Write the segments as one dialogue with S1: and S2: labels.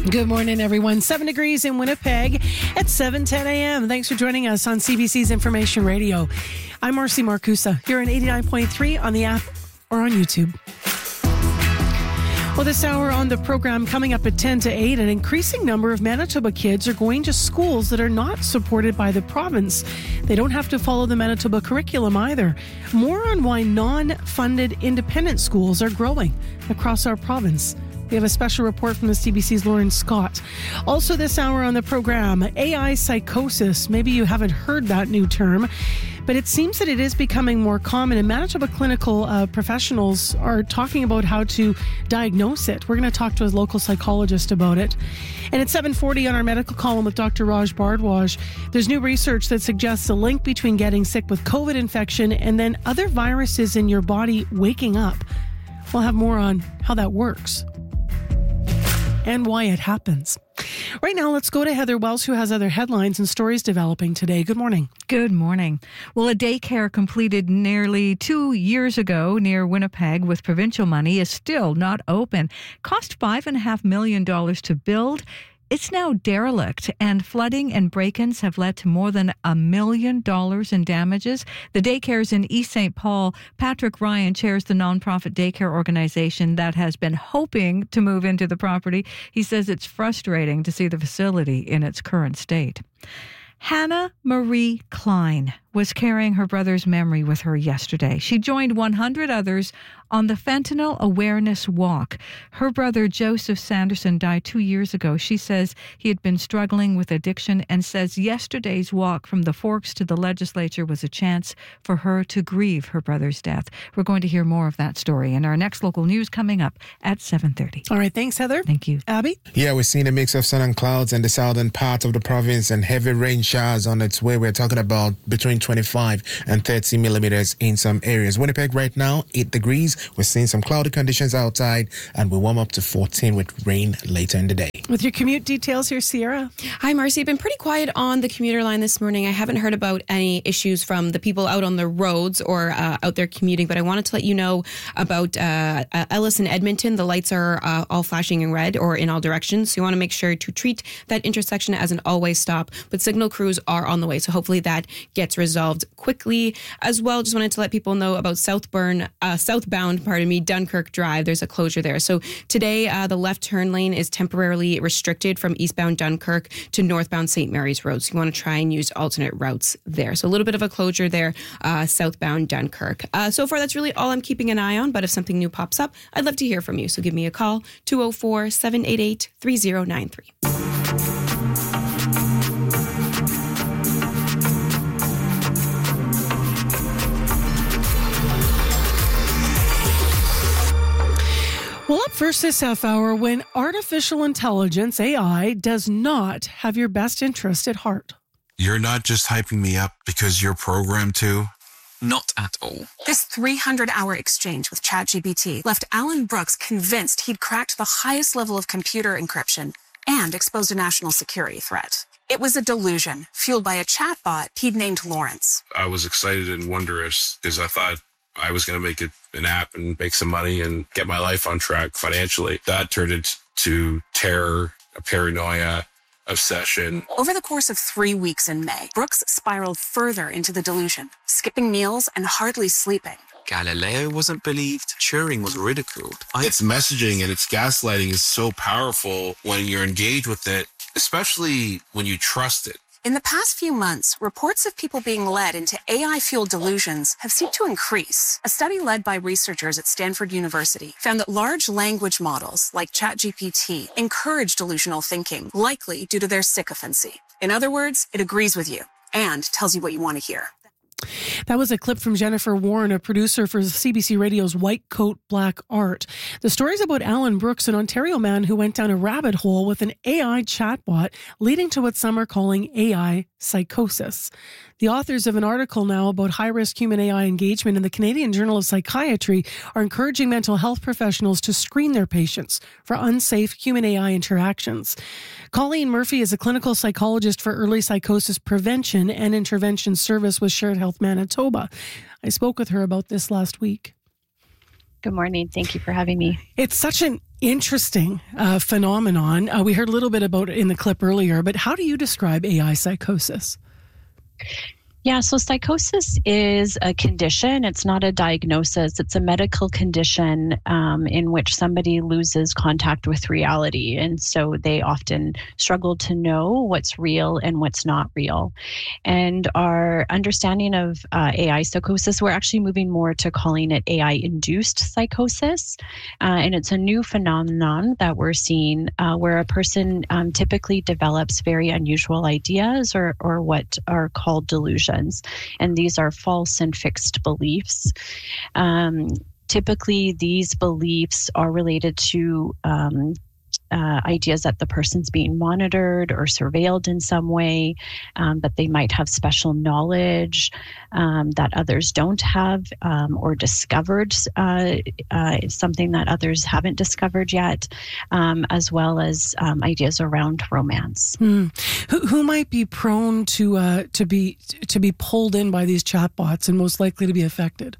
S1: Good morning, everyone. 7 degrees in Winnipeg at 7:10 a.m. Thanks for joining us on CBC's Information Radio. I'm Marcy Marcusa here on 89.3 on the app or on YouTube. Well, this hour on the program coming up at 10 to 8, an increasing number of Manitoba kids are going to schools that are not supported by the province. They don't have to follow the Manitoba curriculum either. More on why non-funded independent schools are growing across our province. We have a special report from the CBC's Lauren Scott. Also this hour on the program, AI psychosis. Maybe you haven't heard that new term, but it seems that it is becoming more common, and Manitoba clinical professionals are talking about how to diagnose it. We're going to talk to a local psychologist about it. And at 7:40 on our medical column with Dr. Raj Bhardwaj, there's new research that suggests a link between getting sick with COVID infection and then other viruses in your body waking up. We'll have more on how that works and why it happens. Right now, let's go to Heather Wells, who has other headlines and stories developing today. Good morning.
S2: Good morning. Well, a daycare completed nearly 2 years ago near Winnipeg with provincial money is still not open. Cost $5.5 million to build. It's now derelict, and flooding and break-ins have led to more than $1 million in damages. The daycare's in East St. Paul. Patrick Ryan chairs the nonprofit daycare organization that has been hoping to move into the property. He says it's frustrating to see the facility in its current state. Hannah Marie Klein was carrying her brother's memory with her yesterday. She joined 100 others on the Fentanyl Awareness Walk. Her brother, Joseph Sanderson, died 2 years ago. She says he had been struggling with addiction and says yesterday's walk from the Forks to the legislature was a chance for her to grieve her brother's death. We're going to hear more of that story in our next local news coming up at 7:30.
S1: All right, thanks, Heather.
S2: Thank you.
S1: Abby?
S3: Yeah, we're seeing a mix of sun and clouds in the southern part of the province and heavy rain showers on its way. We're talking about between 25 and 30 millimeters in some areas. Winnipeg right now, 8 degrees. We're seeing some cloudy conditions outside, and we warm up to 14 with rain later in the day.
S1: With your commute details here, Sierra.
S4: Hi, Marcy. Been pretty quiet on the commuter line this morning. I haven't heard about any issues from the people out on the roads or out there commuting, but I wanted to let you know about Ellis and Edmonton. The lights are all flashing in red or in all directions, so you want to make sure to treat that intersection as an always stop, but signal crews are on the way, so hopefully that gets resolved quickly. As well, just wanted to let people know about southbound, Dunkirk Drive. There's a closure there. So today, the left turn lane is temporarily restricted from eastbound Dunkirk to northbound St. Mary's Road. So you want to try and use alternate routes there. So a little bit of a closure there, southbound Dunkirk. So far, that's really all I'm keeping an eye on. But if something new pops up, I'd love to hear from you. So give me a call, 204-788-3093.
S1: Well, up first this half hour, when artificial intelligence, AI, does not have your best interest at heart.
S5: You're not just hyping me up because you're programmed to?
S6: Not at all.
S7: This 300-hour exchange with ChatGPT left Alan Brooks convinced he'd cracked the highest level of computer encryption and exposed a national security threat. It was a delusion, fueled by a chatbot he'd named Lawrence.
S5: I was excited and wondrous because I thought I was going to make it an app and make some money and get my life on track financially. That turned into terror, a paranoia, obsession.
S7: Over the course of 3 weeks in May, Brooks spiraled further into the delusion, skipping meals and hardly sleeping.
S6: Galileo wasn't believed. Turing was ridiculed.
S5: Its messaging and its gaslighting is so powerful when you're engaged with it, especially when you trust it.
S7: In the past few months, reports of people being led into AI-fueled delusions have seemed to increase. A study led by researchers at Stanford University found that large language models like ChatGPT encourage delusional thinking, likely due to their sycophancy. In other words, it agrees with you and tells you what you want to hear.
S1: That was a clip from Jennifer Warren, a producer for CBC Radio's White Coat Black Art. The story's about Alan Brooks, an Ontario man who went down a rabbit hole with an AI chatbot, leading to what some are calling AI psychosis. The authors of an article now about high-risk human-AI engagement in the Canadian Journal of Psychiatry are encouraging mental health professionals to screen their patients for unsafe human-AI interactions. Colleen Murphy is a clinical psychologist for early psychosis prevention and intervention service with Shared Health Manitoba. I spoke with her about this last week.
S8: Good morning. Thank you for having me.
S1: It's such an interesting phenomenon. We heard a little bit about it in the clip earlier, but how do you describe AI psychosis?
S8: Yeah, so psychosis is a condition. It's not a diagnosis. It's a medical condition in which somebody loses contact with reality. And so they often struggle to know what's real and what's not real. And our understanding of AI psychosis, we're actually moving more to calling it AI-induced psychosis. And it's a new phenomenon that we're seeing where a person typically develops very unusual ideas or what are called delusions. And these are false and fixed beliefs. Typically, these beliefs are related to ideas that the person's being monitored or surveilled in some way, but they might have special knowledge that others don't have, or discovered something that others haven't discovered yet, as well as ideas around romance.
S1: Who might be prone to be pulled in by these chatbots and most likely to be affected?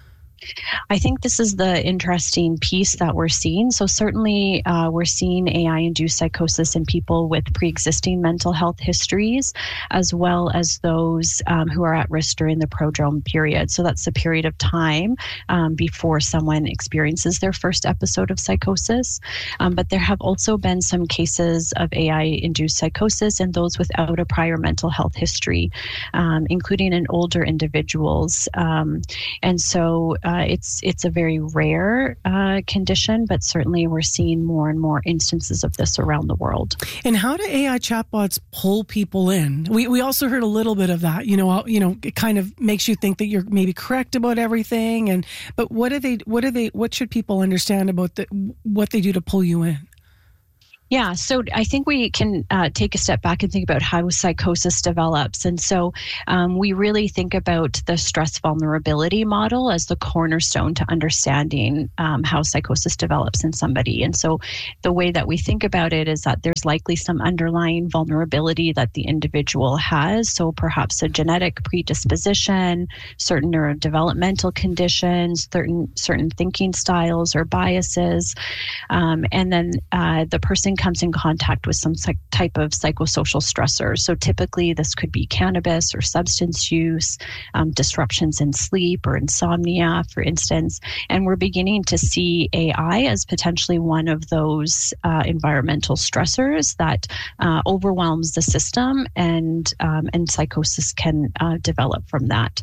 S8: I think this is the interesting piece that we're seeing. So certainly we're seeing AI-induced psychosis in people with pre-existing mental health histories, as well as those who are at risk during the prodrome period. So that's the period of time before someone experiences their first episode of psychosis. But there have also been some cases of AI-induced psychosis in those without a prior mental health history, including in older individuals. And so it's a very rare condition, but certainly we're seeing more and more instances of this around the world.
S1: And how do AI chatbots pull people in? We also heard a little bit of that. It kind of makes you think that you're maybe correct about everything. But what should people understand about what they do to pull you in?
S8: Yeah, so I think we can take a step back and think about how psychosis develops. And so we really think about the stress vulnerability model as the cornerstone to understanding how psychosis develops in somebody. And so the way that we think about it is that there's likely some underlying vulnerability that the individual has. So perhaps a genetic predisposition, certain neurodevelopmental conditions, certain thinking styles or biases. And then the person comes in contact with some type of psychosocial stressor. So typically this could be cannabis or substance use, disruptions in sleep or insomnia, for instance. And we're beginning to see AI as potentially one of those environmental stressors that overwhelms the system, and psychosis can develop from that.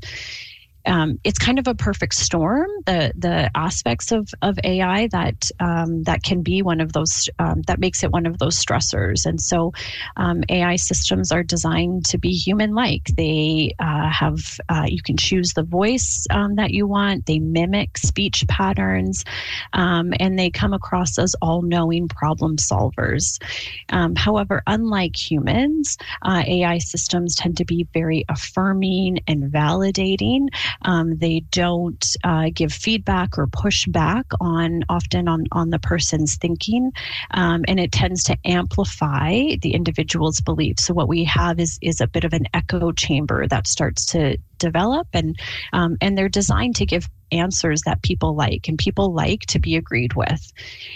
S8: It's kind of a perfect storm, the aspects of AI that can be one of those, that makes it one of those stressors. And so AI systems are designed to be human-like. They have, you can choose the voice that you want. They mimic speech patterns, and they come across as all-knowing problem solvers. However, unlike humans, AI systems tend to be very affirming and validating. They don't give feedback or push back often on the person's thinking, and it tends to amplify the individual's beliefs. So what we have is a bit of an echo chamber that starts to develop, and they're designed to give answers that people like, and people like to be agreed with.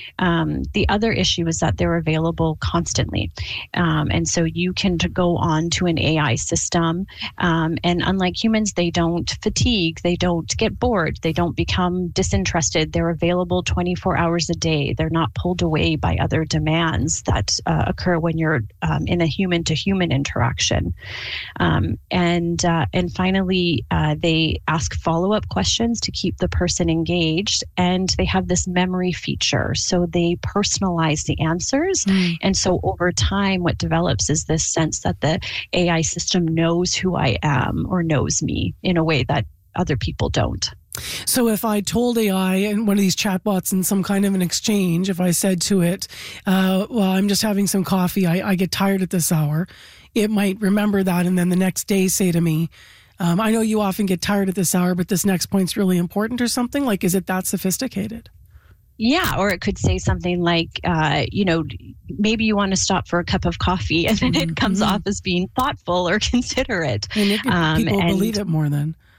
S8: The other issue is that they're available constantly. And so you can go on to an AI system, and unlike humans, they don't fatigue, they don't get bored, they don't become disinterested. They're available 24 hours a day. They're not pulled away by other demands that occur when you're in a human-to-human interaction. And finally, they ask follow-up questions to keep the person engaged, and they have this memory feature. So they personalize the answers. And so over time, what develops is this sense that the AI system knows who I am or knows me in a way that other people don't.
S1: So if I told AI and one of these chatbots in some kind of an exchange, if I said to it, well, I'm just having some coffee, I get tired at this hour, it might remember that and then the next day say to me, I know you often get tired at this hour, but this next point's really important, or something. Like, is it that sophisticated?
S8: Yeah, or it could say something like, maybe you want to stop for a cup of coffee, and then it comes off as being thoughtful or considerate.
S1: And people believe it more then.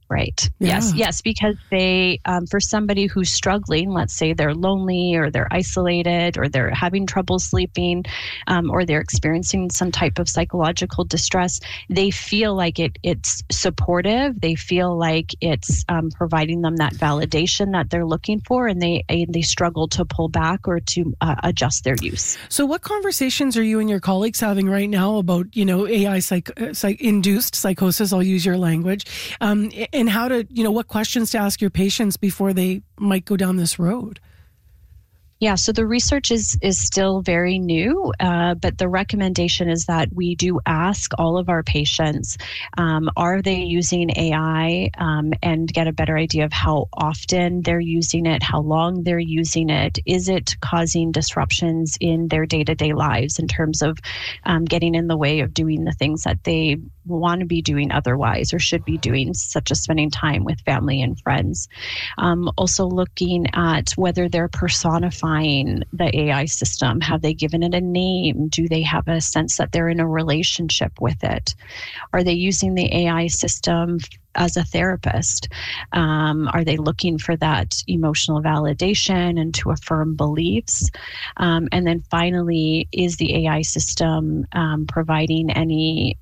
S8: Right.
S1: Yeah.
S8: Yes, because they, for somebody who's struggling, let's say they're lonely or they're isolated or they're having trouble sleeping, or they're experiencing some type of psychological distress, they feel like it's supportive. They feel like it's providing them that validation that they're looking for, and they struggle to pull back or to adjust their use.
S1: So what conversations are you and your colleagues having right now about, AI induced psychosis? I'll use your language. And how to, what questions to ask your patients before they might go down this road?
S8: Yeah, so the research is still very new, but the recommendation is that we do ask all of our patients, are they using AI, and get a better idea of how often they're using it, how long they're using it. Is it causing disruptions in their day-to-day lives in terms of getting in the way of doing the things that they want to be doing otherwise or should be doing, such as spending time with family and friends. Also looking at whether they're personifying the AI system. Have they given it a name? Do they have a sense that they're in a relationship with it? Are they using the AI system as a therapist? Are they looking for that emotional validation and to affirm beliefs? And then finally, is the AI system providing any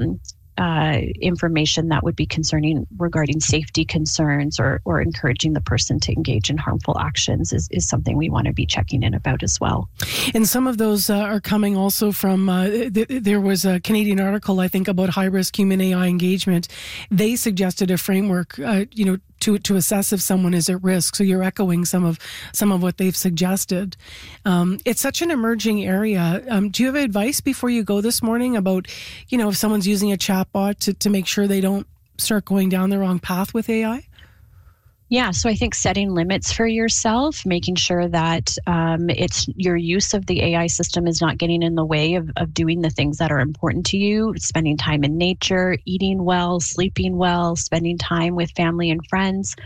S8: information that would be concerning regarding safety concerns or encouraging the person to engage in harmful actions is something we want to be checking in about as well.
S1: And some of those are coming also from, there was a Canadian article, I think, about high-risk human AI engagement. They suggested a framework, to assess if someone is at risk. So you're echoing some of what they've suggested. It's such an emerging area. Do you have advice before you go this morning about, if someone's using a chatbot to make sure they don't start going down the wrong path with AI?
S8: Yeah, so I think setting limits for yourself, making sure that it's your use of the AI system is not getting in the way of doing the things that are important to you, spending time in nature, eating well, sleeping well, spending time with family and friends.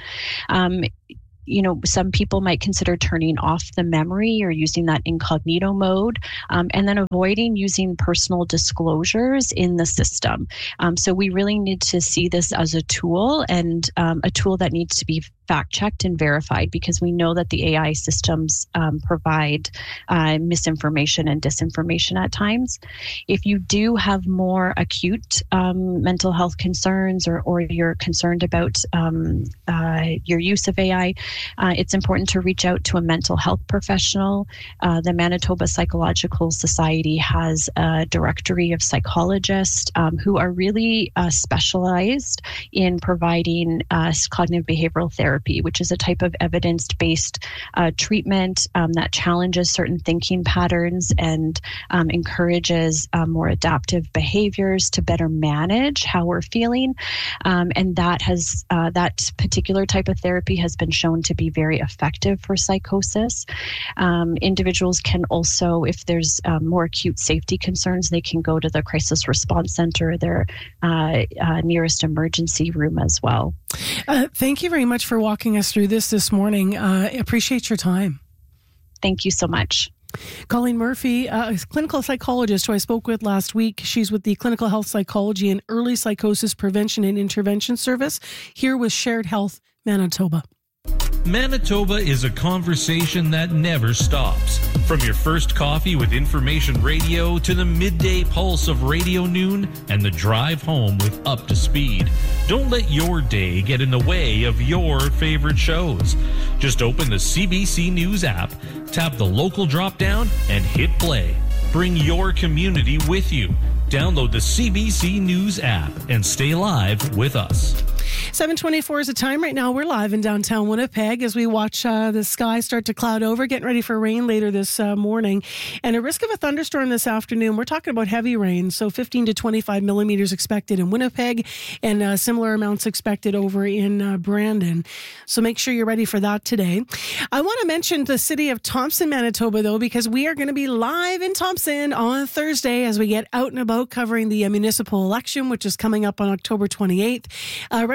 S8: Some people might consider turning off the memory or using that incognito mode, and then avoiding using personal disclosures in the system. So we really need to see this as a tool, and a tool that needs to be fact-checked and verified, because we know that the AI systems provide misinformation and disinformation at times. If you do have more acute mental health concerns or you're concerned about your use of AI, it's important to reach out to a mental health professional. The Manitoba Psychological Society has a directory of psychologists who are really specialized in providing cognitive behavioral therapy, which is a type of evidence-based treatment that challenges certain thinking patterns and encourages more adaptive behaviors to better manage how we're feeling. And that particular type of therapy has been shown to be very effective for psychosis. Individuals can also, if there's more acute safety concerns, they can go to the crisis response center, their nearest emergency room as well.
S1: Thank you very much for walking us through this morning. Appreciate your time.
S8: Thank you so much.
S1: Colleen Murphy, a clinical psychologist who I spoke with last week. She's with the Clinical Health Psychology and Early Psychosis Prevention and Intervention Service here with Shared Health Manitoba.
S9: Manitoba is a conversation that never stops. From your first coffee with information radio to the midday pulse of Radio Noon and the drive home with Up to Speed. Don't let your day get in the way of your favorite shows. Just open the CBC News app, tap the local drop-down, and hit play. Bring your community with you. Download the CBC News app and stay live with us.
S1: 7:24 is the time right now. We're live in downtown Winnipeg as we watch the sky start to cloud over, getting ready for rain later this morning. And a risk of a thunderstorm this afternoon. We're talking about heavy rain, so 15 to 25 millimeters expected in Winnipeg and similar amounts expected over in Brandon. So make sure you're ready for that today. I want to mention the city of Thompson, Manitoba, though, because we are going to be live in Thompson on Thursday as we get out and about covering the municipal election, which is coming up on October 28th.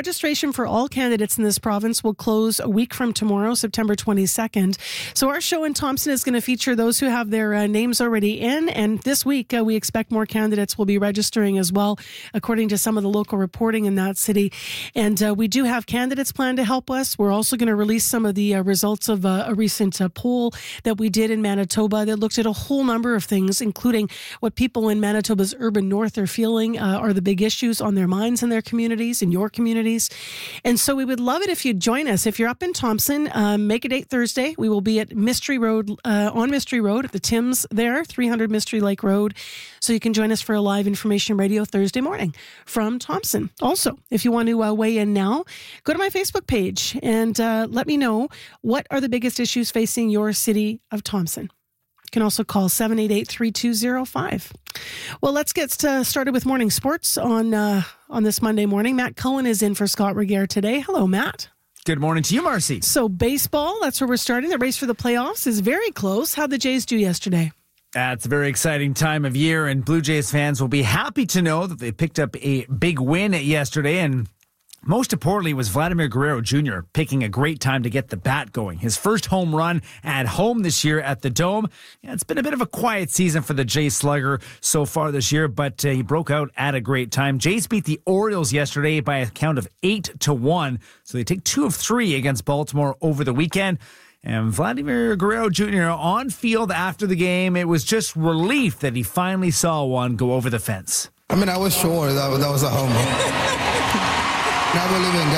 S1: registration for all candidates in this province will close a week from tomorrow, September 22nd. So our show in Thompson is going to feature those who have their names already in. And this week, we expect more candidates will be registering as well, according to some of the local reporting in that city. And we do have candidates planned to help us. We're also going to release some of the results of a recent poll that we did in Manitoba that looked at a whole number of things, including what people in Manitoba's urban north are feeling are the big issues on their minds in their communities, in your communities. And so we would love it if you'd join us. If you're up in Thompson, make a date Thursday. We will be at Mystery Road, on Mystery Road at the Tim's there, 300 Mystery Lake Road. So you can join us for a live information radio Thursday morning from Thompson. Also, if you want to weigh in now, go to my Facebook page and let me know what are the biggest issues facing your city of Thompson. You can also call 788-3205. Well, let's get started with morning sports on this Monday morning. Matt Cullen is in for Scott Regehr today. Hello, Matt.
S10: Good morning to you, Marcy.
S1: So baseball, that's where we're starting. The race for the playoffs is very close. How'd the Jays do yesterday?
S10: It's a very exciting time of year, and Blue Jays fans will be happy to know that they picked up a big win yesterday, and most importantly was Vladimir Guerrero Jr. picking a great time to get the bat going. His first home run at home this year at the Dome. Yeah, it's been a bit of a quiet season for the Jays slugger so far this year, but he broke out at a great time. Jays beat the Orioles yesterday by a count of 8-1, so they take 2 of 3 against Baltimore over the weekend. And Vladimir Guerrero Jr. on field after the game, it was just relief that he finally saw one go over the fence.
S11: I mean, I was sure that was a home run. I believe in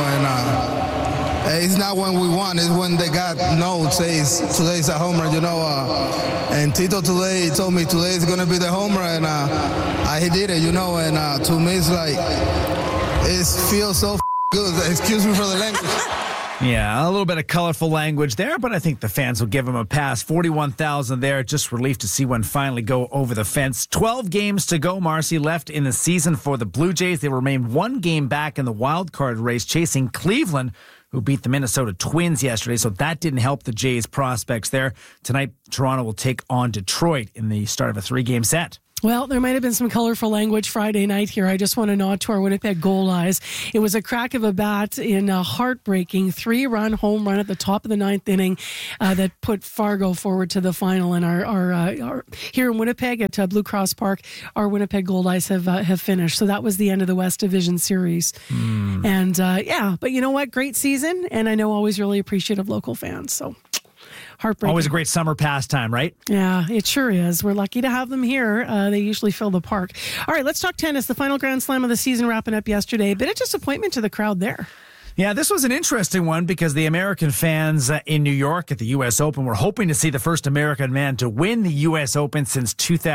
S11: God, and it's not when we won, it's when they got says today's a home run, and Tito today told me today is going to be the home run, and he did it, and to me it's like, it feels so good. Excuse me for the language.
S10: Yeah, a little bit of colorful language there, but I think the fans will give him a pass. 41,000 there. Just relief to see one finally go over the fence. 12 games to go, Marcy, left in the season for the Blue Jays. They remain 1 game back in the wild card race, chasing Cleveland, who beat the Minnesota Twins yesterday, so that didn't help the Jays' prospects there. Tonight, Toronto will take on Detroit in the start of a 3-game set.
S1: Well, there might have been some colorful language Friday night here. I just want to nod to our Winnipeg Gold Eyes. It was a crack of a bat in a heartbreaking 3-run home run at the top of the 9th inning that put Fargo forward to the final. And our here in Winnipeg at Blue Cross Park, our Winnipeg Gold Eyes have finished. So that was the end of the West Division Series. And but you know what? Great season. And I know always really appreciative local fans. So heartbreaking.
S10: Always a great summer pastime, right?
S1: Yeah, it sure is. We're lucky to have them here. They usually fill the park. All right, let's talk tennis. The final Grand Slam of the season wrapping up yesterday. A bit of disappointment to the crowd there.
S10: Yeah, this was an interesting one because the American fans in New York at the U.S. Open were hoping to see the first American man to win the U.S. Open since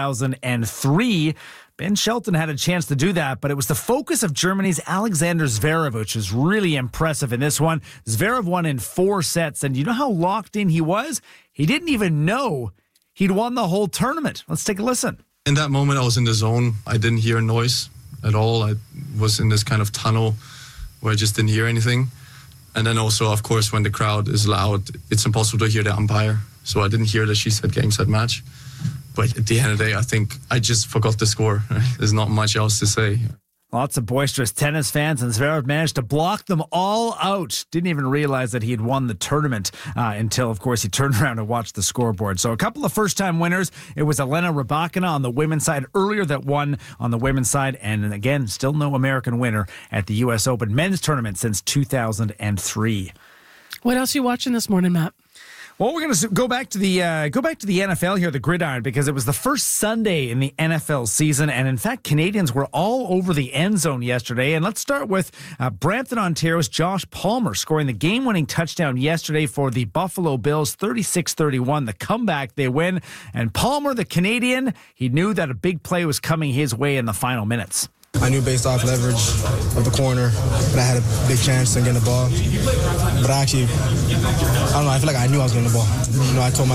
S10: 2003. Ben Shelton had a chance to do that, but it was the focus of Germany's Alexander Zverev, which was really impressive in this one. Zverev won in 4 sets, and you know how locked in he was? He didn't even know he'd won the whole tournament. Let's take a listen.
S12: In that moment, I was in the zone. I didn't hear noise at all. I was in this kind of tunnel where I just didn't hear anything. And then also, of course, when the crowd is loud, it's impossible to hear the umpire. So I didn't hear that she said game, set, match. But at the end of the day, I think I just forgot the score. There's not much else to say.
S10: Lots of boisterous tennis fans, and Zverev managed to block them all out. Didn't even realize that he had won the tournament until, of course, he turned around and watched the scoreboard. So a couple of first-time winners. It was Elena Rybakina on the women's side earlier that won on the women's side. And again, still no American winner at the U.S. Open men's tournament since 2003.
S1: What else are you watching this morning, Matt?
S10: Well, we're going to go back to the NFL here, the Gridiron, because it was the first Sunday in the NFL season, and in fact, Canadians were all over the end zone yesterday. And let's start with Brampton, Ontario's Josh Palmer scoring the game-winning touchdown yesterday for the Buffalo Bills, 36-31. The comeback, they win, and Palmer, the Canadian, he knew that a big play was coming his way in the final minutes.
S11: I knew based off leverage of the corner that I had a big chance to get the ball. But I feel like I knew I was getting the ball. I told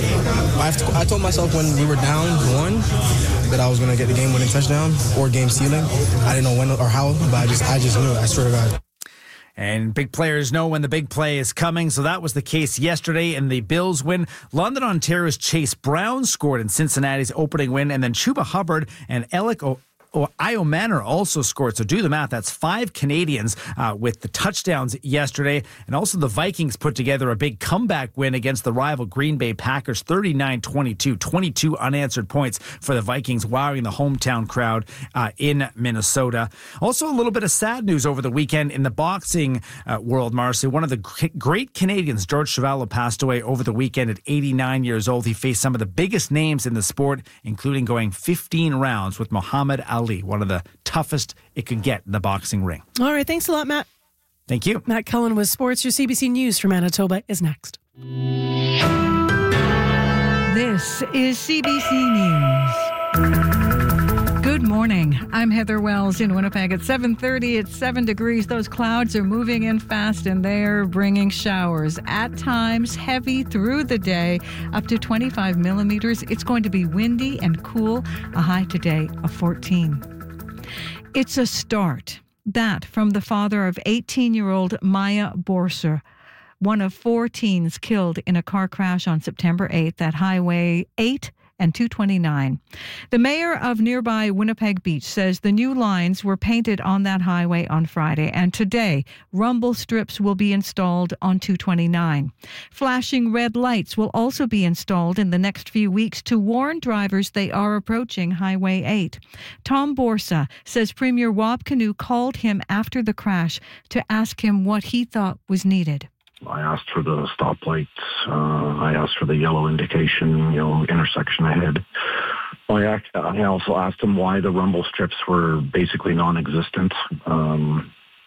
S11: myself when we were down 1 that I was going to get the game-winning touchdown or game sealing. I didn't know when or how, but I just knew it. I swear to God.
S10: And big players know when the big play is coming, so that was the case yesterday in the Bills win. London, Ontario's Chase Brown scored in Cincinnati's opening win, and then Chuba Hubbard and Alec Io Manor also scored. So do the math. That's 5 Canadians with the touchdowns yesterday. And also the Vikings put together a big comeback win against the rival Green Bay Packers, 39-22. 22 unanswered points for the Vikings, wowing the hometown crowd in Minnesota. Also a little bit of sad news over the weekend in the boxing world, Marcy. One of the great Canadians, George Chuvalo, passed away over the weekend at 89 years old. He faced some of the biggest names in the sport, including going 15 rounds with Muhammad Ali, one of the toughest it could get in the boxing ring.
S1: All right, thanks a lot, Matt.
S10: Thank you.
S1: Matt Cullen with sports. Your CBC News for Manitoba is next.
S2: This is CBC News. Good morning. I'm Heather Wells in Winnipeg at 7:30. It's 7 degrees. Those clouds are moving in fast and they're bringing showers. At times, heavy through the day, up to 25 millimeters. It's going to be windy and cool. A high today of 14. It's a start. That from the father of 18-year-old Maya Borser, one of 4 teens killed in a car crash on September 8th at Highway 8 and 229. The mayor of nearby Winnipeg Beach says the new lines were painted on that highway on Friday, and today rumble strips will be installed on 229. Flashing red lights will also be installed in the next few weeks to warn drivers they are approaching Highway 8. Tom Borsa says Premier Wab Kinew called him after the crash to ask him what he thought was needed.
S13: I asked for the stoplights. I asked for the yellow indication, intersection ahead. I also asked him why the rumble strips were basically non-existent. And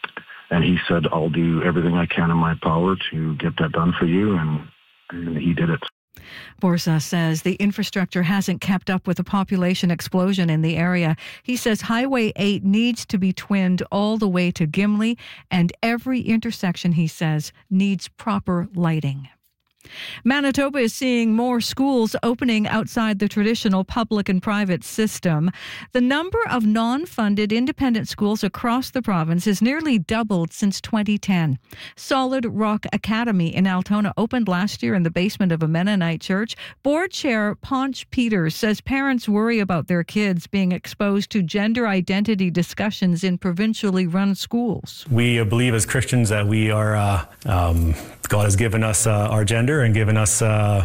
S13: he said, I'll do everything I can in my power to get that done for you. And he did it.
S2: Borsa says the infrastructure hasn't kept up with the population explosion in the area. He says Highway 8 needs to be twinned all the way to Gimli, and every intersection, he says, needs proper lighting. Manitoba is seeing more schools opening outside the traditional public and private system. The number of non-funded independent schools across the province has nearly doubled since 2010. Solid Rock Academy in Altona opened last year in the basement of a Mennonite church. Board Chair Ponch Peters says parents worry about their kids being exposed to gender identity discussions in provincially run schools.
S14: We believe as Christians that we are God has given us our gender and given us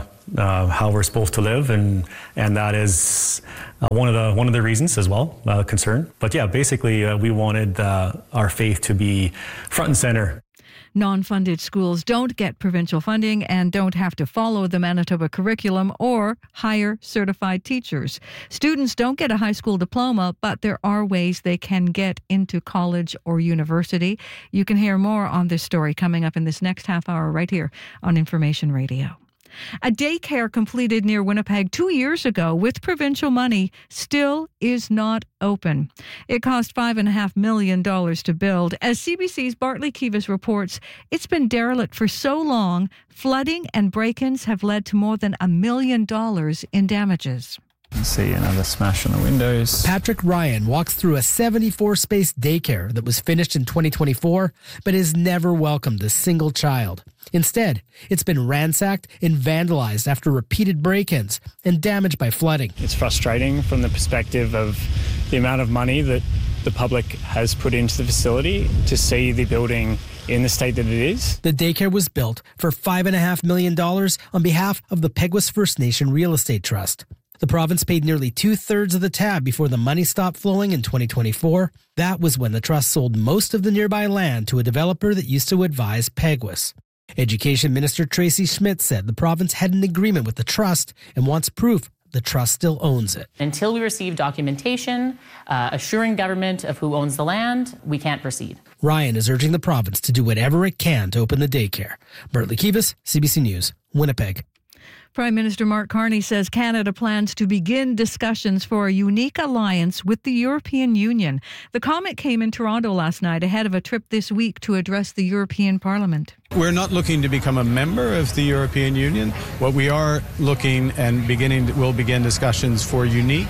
S14: how we're supposed to live, and that is one of the reasons as well, concern. But yeah, basically we wanted our faith to be front and center.
S2: Non-funded schools don't get provincial funding and don't have to follow the Manitoba curriculum or hire certified teachers. Students don't get a high school diploma, but there are ways they can get into college or university. You can hear more on this story coming up in this next half hour right here on Information Radio. A daycare completed near Winnipeg 2 years ago with provincial money still is not open. It cost $5.5 million to build. As CBC's Bartley Kivas reports, it's been derelict for so long, flooding and break-ins have led to more than $1 million in damages.
S15: You can see another smash on the windows.
S16: Patrick Ryan walks through a 74-space daycare that was finished in 2024, but has never welcomed a single child. Instead, it's been ransacked and vandalized after repeated break-ins and damaged by flooding.
S15: It's frustrating from the perspective of the amount of money that the public has put into the facility to see the building in the state that it is.
S16: The daycare was built for $5.5 million on behalf of the Peguis First Nation Real Estate Trust. The province paid nearly 2/3 of the tab before the money stopped flowing in 2024. That was when the trust sold most of the nearby land to a developer that used to advise Peguis. Education Minister Tracy Schmidt said the province had an agreement with the trust and wants proof the trust still owns it.
S17: Until we receive documentation assuring government of who owns the land, we can't proceed.
S16: Ryan is urging the province to do whatever it can to open the daycare. Bartley Kivas, CBC News, Winnipeg.
S2: Prime Minister Mark Carney says Canada plans to begin discussions for a unique alliance with the European Union. The comment came in Toronto last night ahead of a trip this week to address the European Parliament.
S18: We're not looking to become a member of the European Union. What we are looking and will begin discussions for unique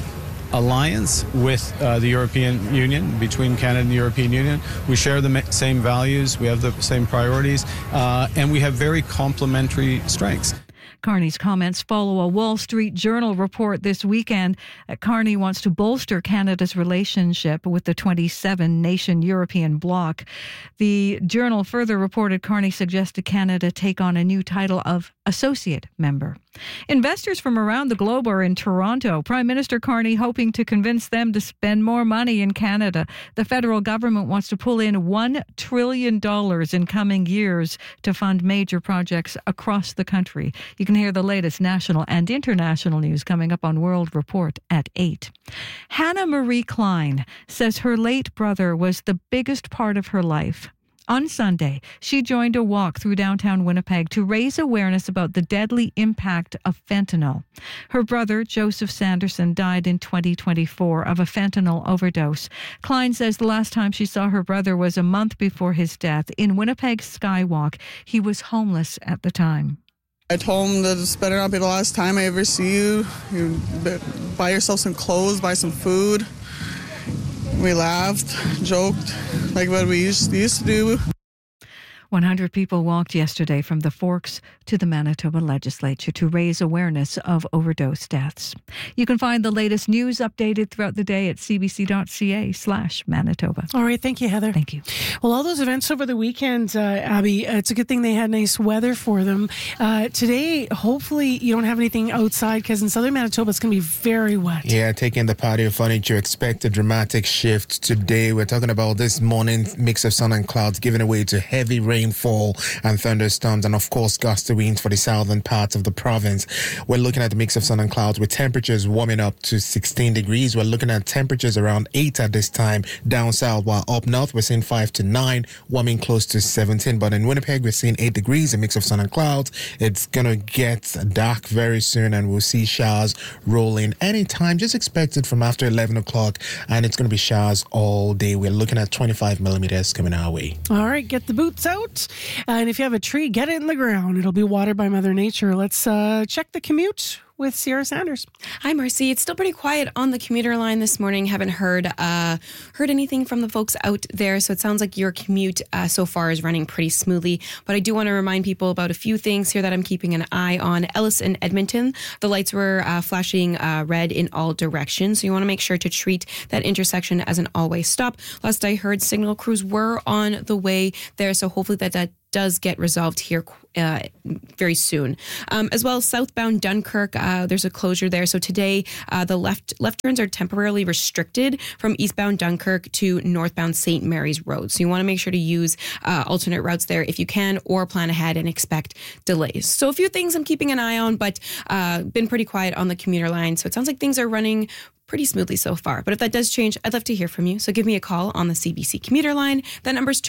S18: alliance with the European Union, between Canada and the European Union. We share the same values, we have the same priorities, and we have very complementary strengths.
S2: Carney's comments follow a Wall Street Journal report this weekend that Carney wants to bolster Canada's relationship with the 27-nation European bloc. The Journal further reported Carney suggested Canada take on a new title of associate member. Investors from around the globe are in Toronto. Prime Minister Carney hoping to convince them to spend more money in Canada. The federal government wants to pull in $1 trillion in coming years to fund major projects across the country. You can hear the latest national and international news coming up on World Report at 8. Hannah Marie Klein says her late brother was the biggest part of her life. On Sunday, she joined a walk through downtown Winnipeg to raise awareness about the deadly impact of fentanyl. Her brother, Joseph Sanderson, died in 2024 of a fentanyl overdose. Klein says the last time she saw her brother was a month before his death in Winnipeg's Skywalk. He was homeless at the time.
S19: I told him that this better not be the last time I ever see you. You buy yourself some clothes, buy some food. We laughed, joked, like what we used to do.
S2: 100 people walked yesterday from the Forks to the Manitoba Legislature to raise awareness of overdose deaths. You can find the latest news updated throughout the day at cbc.ca/Manitoba.
S1: All right. Thank you, Heather.
S2: Thank you.
S1: Well, all those events over the weekend, Abby, it's a good thing they had nice weather for them. Today, hopefully you don't have anything outside because in southern Manitoba, it's going to be very wet.
S3: Yeah, taking the patio furniture, expect a dramatic shift today. We're talking about this morning mix of sun and clouds giving way to heavy rainfall and thunderstorms, and of course gusty winds for the southern parts of the province. We're looking at the mix of sun and clouds with temperatures warming up to 16 degrees. We're looking at temperatures around 8 at this time down south, while up north we're seeing 5 to 9, warming close to 17. But in Winnipeg we're seeing 8 degrees, a mix of sun and clouds. It's gonna get dark very soon and we'll see showers rolling anytime, just expected from after 11 o'clock, and it's gonna be showers all day. We're looking at 25 millimeters coming our way.
S1: All right, get the boots out. And if you have a tree, get it in the ground. It'll be watered by Mother Nature. Let's check the commute with Sierra Sanders.
S4: Hi, Marcy. It's still pretty quiet on the commuter line this morning. Haven't heard anything from the folks out there. So it sounds like your commute so far is running pretty smoothly. But I do want to remind people about a few things here that I'm keeping an eye on. Ellis and Edmonton, the lights were flashing red in all directions. So you want to make sure to treat that intersection as an always stop. Last I heard, signal crews were on the way there. So hopefully that does get resolved here very soon. As well, southbound Dunkirk, there's a closure there. So today, the left turns are temporarily restricted from eastbound Dunkirk to northbound St. Mary's Road. So you want to make sure to use alternate routes there if you can, or plan ahead and expect delays. So a few things I'm keeping an eye on, but been pretty quiet on the commuter line. So it sounds like things are running pretty smoothly so far. But if that does change, I'd love to hear from you. So give me a call on the CBC commuter line. That number's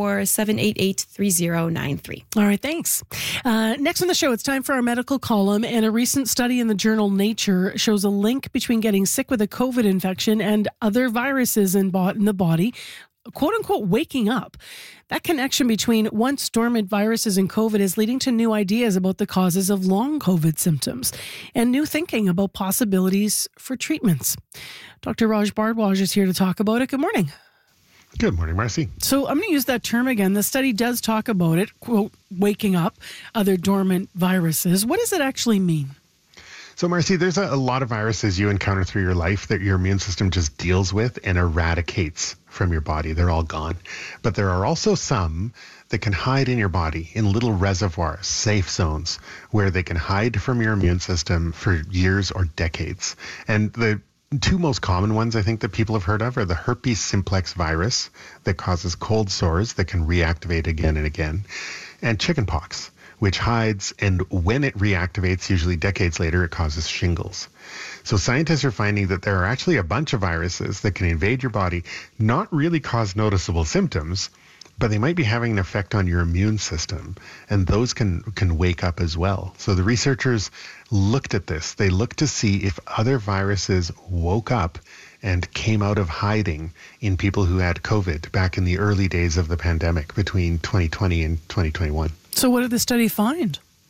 S4: 204-788-3093.
S1: All right, thanks. Next on the show, it's time for our medical column. And a recent study in the journal Nature shows a link between getting sick with a COVID infection and other viruses in the body, quote unquote, waking up. That connection between once dormant viruses and COVID is leading to new ideas about the causes of long COVID symptoms and new thinking about possibilities for treatments. Dr. Raj Bhardwaj is here to talk about it. Good morning.
S20: Good morning, Marcy.
S1: So I'm going to use that term again. The study does talk about it, quote, waking up other dormant viruses. What does it actually mean?
S20: So, Marcy, there's a lot of viruses you encounter through your life that your immune system just deals with and eradicates from your body. They're all gone. But there are also some that can hide in your body in little reservoirs, safe zones, where they can hide from your immune system for years or decades. And the two most common ones I think that people have heard of are the herpes simplex virus that causes cold sores that can reactivate again and again, and chickenpox, which hides, and when it reactivates, usually decades later, it causes shingles. So scientists are finding that there are actually a bunch of viruses that can invade your body, not really cause noticeable symptoms, but they might be having an effect on your immune system, and those can wake up as well. So the researchers looked at this. They looked to see if other viruses woke up and came out of hiding in people who had COVID back in the early days of the pandemic between 2020 and 2021.
S1: So what did the study find?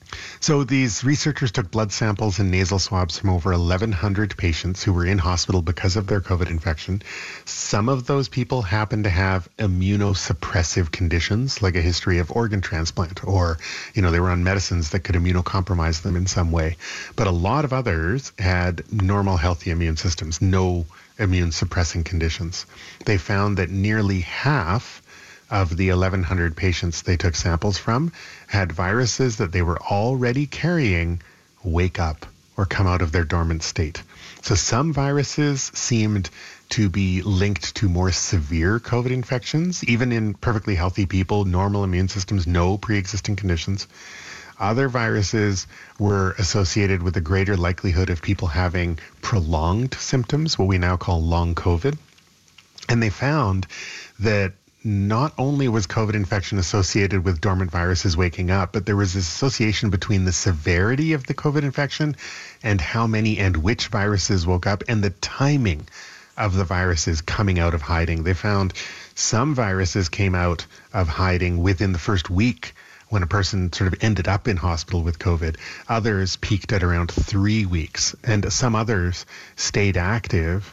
S20: So these researchers took blood samples and nasal swabs from over 1,100 patients who were in hospital because of their COVID infection. Some of those people happened to have immunosuppressive conditions, like a history of organ transplant, or, they were on medicines that could immunocompromise them in some way. But a lot of others had normal, healthy immune systems, no immune suppressing conditions. They found that nearly half of the 1,100 patients they took samples from had viruses that they were already carrying wake up or come out of their dormant state. So some viruses seemed to be linked to more severe COVID infections, even in perfectly healthy people, normal immune systems, no pre-existing conditions. Other viruses were associated with a greater likelihood of people having prolonged symptoms, what we now call long COVID. And they found that not only was COVID infection associated with dormant viruses waking up, but there was this association between the severity of the COVID infection and how many and which viruses woke up and the timing of the viruses coming out of hiding. They found some viruses came out of hiding within the first week when a person sort of ended up in hospital with COVID. Others peaked at around 3 weeks, and some others stayed active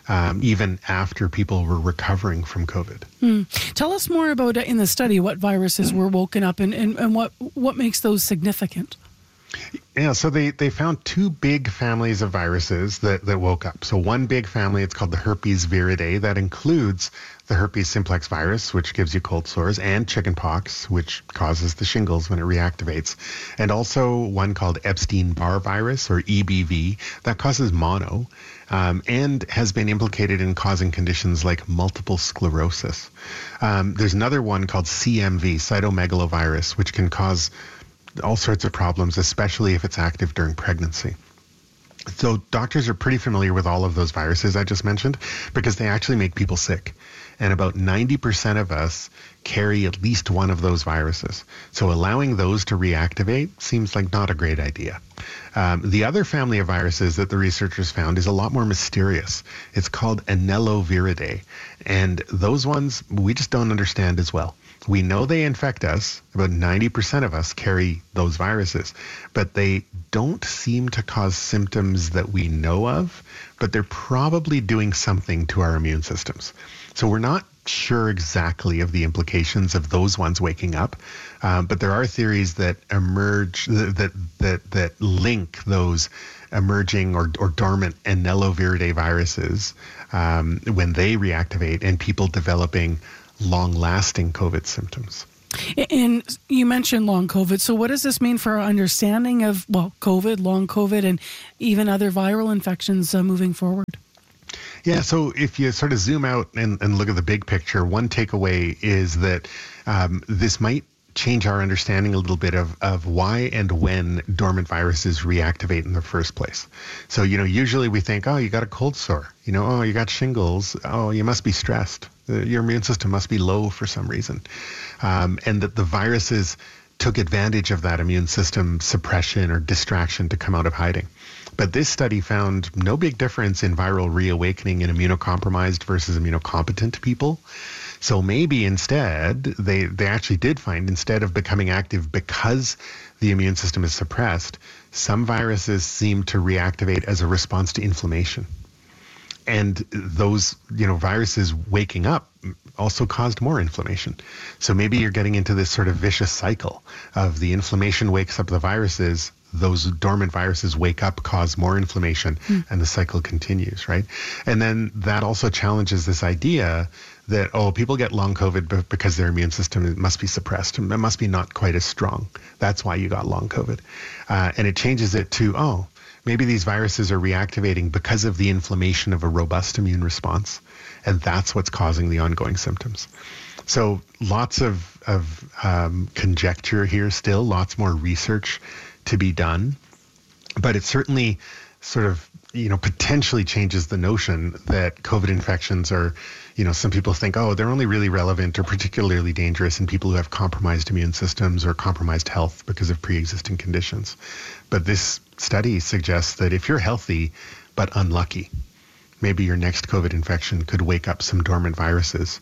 S20: even after people were recovering from COVID.
S1: Tell us more about, in the study, what viruses were woken up and what makes those significant.
S20: Yeah, so they found two big families of viruses that woke up. So one big family, it's called the herpes viridae. That includes the herpes simplex virus, which gives you cold sores, and chickenpox, which causes the shingles when it reactivates. And also one called Epstein-Barr virus, or EBV, that causes mono, and has been implicated in causing conditions like multiple sclerosis. There's another one called CMV, cytomegalovirus, which can cause all sorts of problems, especially if it's active during pregnancy. So doctors are pretty familiar with all of those viruses I just mentioned because they actually make people sick. And about 90% of us carry at least one of those viruses. So allowing those to reactivate seems like not a great idea. The other family of viruses that the researchers found is a lot more mysterious. It's called Anelloviridae. And those ones we just don't understand as well. We know they infect us. About 90% of us carry those viruses, but they don't seem to cause symptoms that we know of, but they're probably doing something to our immune systems. So we're not sure exactly of the implications of those ones waking up, but there are theories that emerge that link those emerging or dormant Anelloviridae viruses when they reactivate and people developing long-lasting COVID symptoms.
S1: And you mentioned long COVID. So what does this mean for our understanding of, COVID, long COVID, and even other viral infections moving forward?
S20: Yeah, so if you sort of zoom out and look at the big picture, one takeaway is that this might change our understanding a little bit of why and when dormant viruses reactivate in the first place. So, usually we think, oh, you got a cold sore, oh, you got shingles, oh, you must be stressed. Your immune system must be low for some reason. And that the viruses took advantage of that immune system suppression or distraction to come out of hiding. But this study found no big difference in viral reawakening in immunocompromised versus immunocompetent people. So maybe instead, they actually did find, instead of becoming active because the immune system is suppressed, some viruses seem to reactivate as a response to inflammation. And those, viruses waking up also caused more inflammation. So maybe you're getting into this sort of vicious cycle of the inflammation wakes up the viruses, those dormant viruses wake up, cause more inflammation, and the cycle continues, right? And then that also challenges this idea that, people get long COVID because their immune system must be suppressed. It must be not quite as strong. That's why you got long COVID. And it changes it to, maybe these viruses are reactivating because of the inflammation of a robust immune response, and that's what's causing the ongoing symptoms. So lots of conjecture here still, lots more research to be done, but it certainly sort of, potentially changes the notion that COVID infections are, some people think, they're only really relevant or particularly dangerous in people who have compromised immune systems or compromised health because of pre-existing conditions. But this study suggests that if you're healthy but unlucky, maybe your next COVID infection could wake up some dormant viruses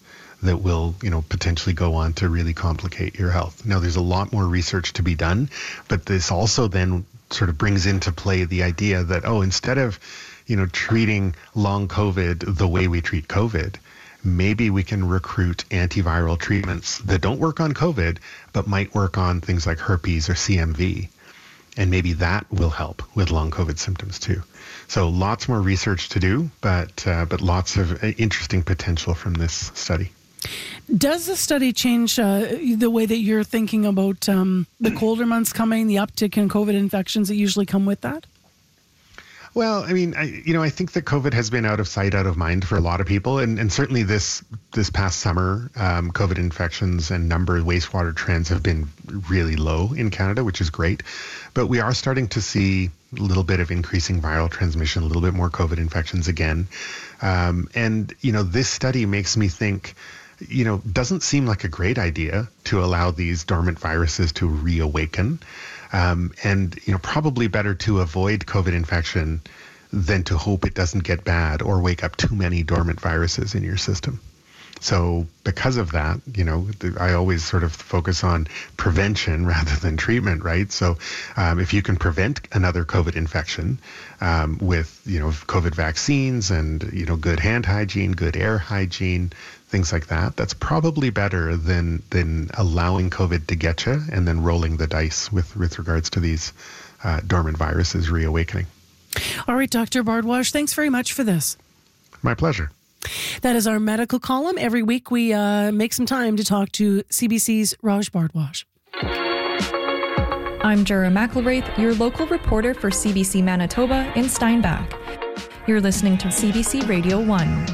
S20: that will, potentially go on to really complicate your health. Now, there's a lot more research to be done, but this also then sort of brings into play the idea that, instead of, treating long COVID the way we treat COVID, maybe we can recruit antiviral treatments that don't work on COVID, but might work on things like herpes or CMV. And maybe that will help with long COVID symptoms too. So lots more research to do, but lots of interesting potential from this study.
S1: Does the study change the way that you're thinking about the colder months coming, the uptick in COVID infections that usually come with that?
S20: Well, I mean, I think that COVID has been out of sight, out of mind for a lot of people. And certainly this past summer, COVID infections and number of wastewater trends have been really low in Canada, which is great. But we are starting to see a little bit of increasing viral transmission, a little bit more COVID infections again. And this study makes me think, doesn't seem like a great idea to allow these dormant viruses to reawaken. And probably better to avoid COVID infection than to hope it doesn't get bad or wake up too many dormant viruses in your system. So because of that, I always sort of focus on prevention rather than treatment, right? So if you can prevent another COVID infection with, COVID vaccines and, good hand hygiene, good air hygiene, things like that, that's probably better than allowing COVID to get you and then rolling the dice with regards to these dormant viruses reawakening.
S1: All right, Dr. Bardwaj, thanks very much for this.
S20: My pleasure.
S1: That is our medical column. Every week we make some time to talk to CBC's Raj Bardwaj.
S21: I'm Jura McElwraith, your local reporter for CBC Manitoba in Steinbach. You're listening to CBC Radio 1.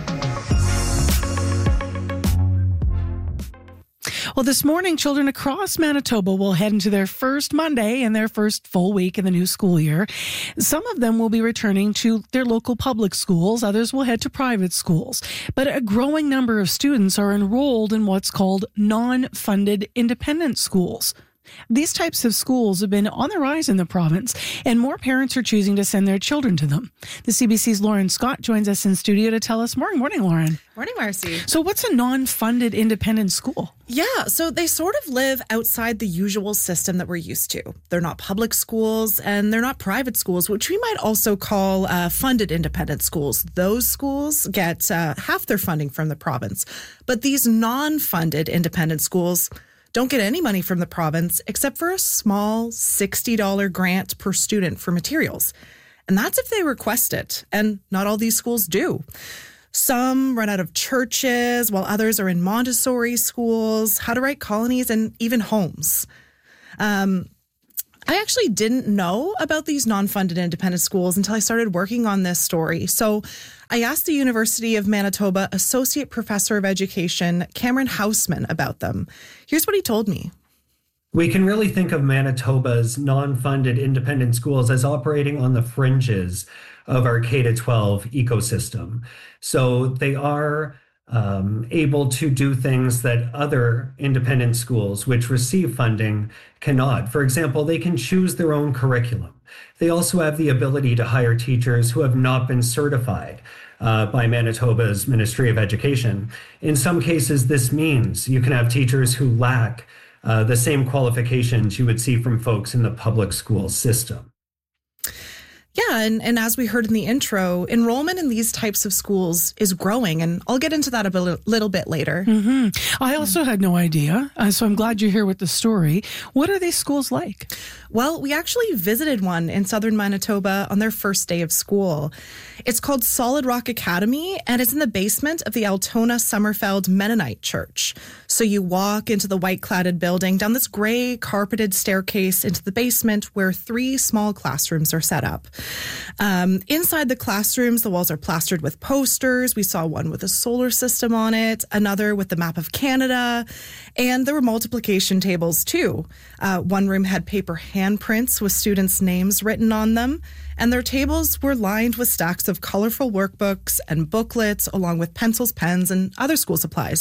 S1: Well, this morning, children across Manitoba will head into their first Monday and their first full week in the new school year. Some of them will be returning to their local public schools. Others will head to private schools. But a growing number of students are enrolled in what's called non-funded independent schools. These types of schools have been on the rise in the province, and more parents are choosing to send their children to them. The CBC's Lauren Scott joins us in studio to tell us more. Morning, Lauren.
S22: Morning, Marcy.
S1: So what's a non-funded independent school?
S22: Yeah, so they sort of live outside the usual system that we're used to. They're not public schools and they're not private schools, which we might also call funded independent schools. Those schools get half their funding from the province. But these non-funded independent schools don't get any money from the province except for a small $60 grant per student for materials. And that's if they request it. And not all these schools do. Some run out of churches, while others are in Montessori schools, how-to-write colonies, and even homes. I actually didn't know about these non-funded independent schools until I started working on this story. So I asked the University of Manitoba Associate Professor of Education, Cameron Hausman, about them. Here's what he told me.
S23: We can really think of Manitoba's non-funded independent schools as operating on the fringes of our K-12 ecosystem. So they are able to do things that other independent schools which receive funding cannot. For example, they can choose their own curriculum. They also have the ability to hire teachers who have not been certified by Manitoba's Ministry of Education. In some cases, this means you can have teachers who lack the same qualifications you would see from folks in the public school system.
S22: Yeah, and as we heard in the intro, enrollment in these types of schools is growing, and I'll get into that a little bit later.
S1: Mm-hmm. I also had no idea, so I'm glad you're here with the story. What are these schools like?
S22: Well, we actually visited one in southern Manitoba on their first day of school. It's called Solid Rock Academy, and it's in the basement of the Altona Summerfeld Mennonite Church. So you walk into the white-cladded building, down this gray carpeted staircase into the basement where 3 small classrooms are set up. Inside the classrooms, the walls are plastered with posters. We saw one with a solar system on it, another with the map of Canada, and there were multiplication tables too. One room had paper handprints with students' names written on them, and their tables were lined with stacks of colorful workbooks and booklets, along with pencils, pens, and other school supplies.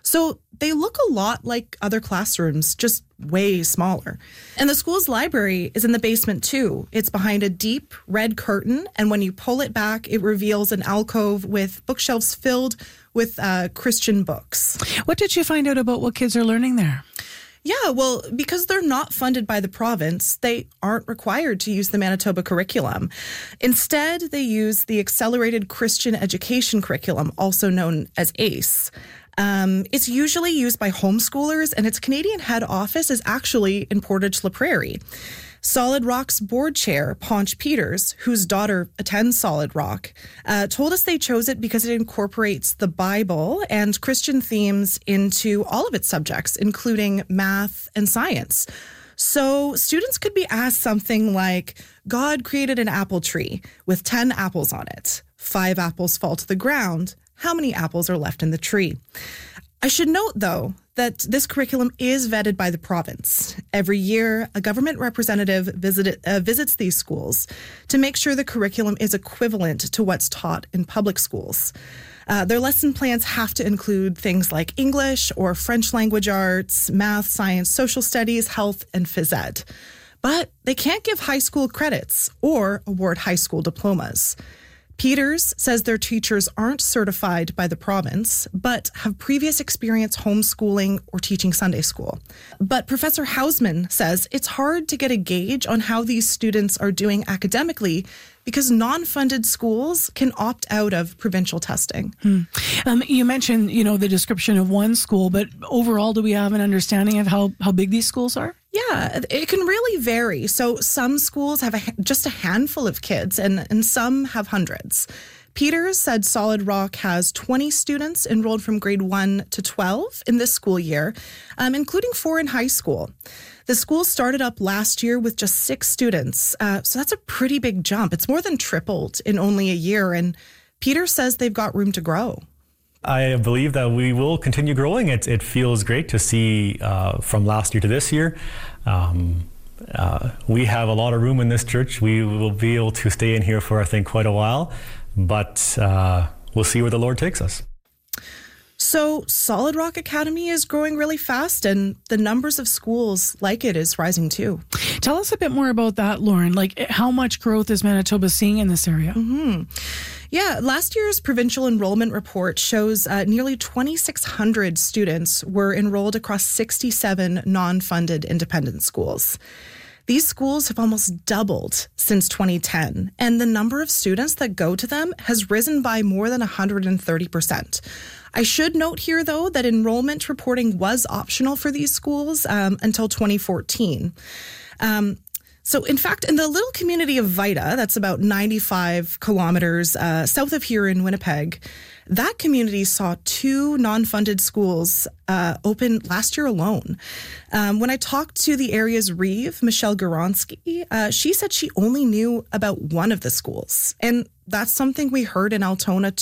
S22: So they look a lot like other classrooms, just way smaller. And the school's library is in the basement too. It's behind a deep red curtain, and when you pull it back, it reveals an alcove with bookshelves filled with Christian books.
S1: What did you find out about what kids are learning there?
S22: Yeah, well, because they're not funded by the province, they aren't required to use the Manitoba curriculum. Instead, they use the Accelerated Christian Education Curriculum, also known as ACE. It's usually used by homeschoolers, and its Canadian head office is actually in Portage la Prairie. Solid Rock's board chair, Ponch Peters, whose daughter attends Solid Rock, told us they chose it because it incorporates the Bible and Christian themes into all of its subjects, including math and science. So students could be asked something like, God created an apple tree with 10 apples on it. 5 apples fall to the ground. How many apples are left in the tree? I should note, though, that this curriculum is vetted by the province. Every year, a government representative visits these schools to make sure the curriculum is equivalent to what's taught in public schools. Their lesson plans have to include things like English or French language arts, math, science, social studies, health, and phys ed. But they can't give high school credits or award high school diplomas. Peters says their teachers aren't certified by the province, but have previous experience homeschooling or teaching Sunday school. But Professor Hausman says it's hard to get a gauge on how these students are doing academically because non-funded schools can opt out of provincial testing.
S1: You mentioned, the description of one school, but overall, do we have an understanding of how big these schools are?
S22: Yeah, it can really vary. So some schools have just a handful of kids and some have hundreds. Peters said Solid Rock has 20 students enrolled from grade 1 to 12 in this school year, including 4 in high school. The school started up last year with just 6 students, so that's a pretty big jump. It's more than tripled in only a year, and Peters says they've got room to grow.
S14: I believe that we will continue growing. It feels great to see from last year to this year. We have a lot of room in this church. We will be able to stay in here for, I think, quite a while, but we'll see where the Lord takes us.
S22: So Solid Rock Academy is growing really fast, and the numbers of schools like it is rising too.
S1: Tell us a bit more about that, Lauren. Like, how much growth is Manitoba seeing in this area?
S22: Yeah, last year's provincial enrollment report shows nearly 2,600 students were enrolled across 67 non-funded independent schools. These schools have almost doubled since 2010, and the number of students that go to them has risen by more than 130%. I should note here, though, that enrollment reporting was optional for these schools until 2014. So, in fact, in the little community of Vida, that's about 95 kilometers south of here in Winnipeg, that community saw 2 non-funded schools open last year alone. When I talked to the area's Reeve, Michelle Goronsky, she said she only knew about one of the schools. And that's something we heard in Altona,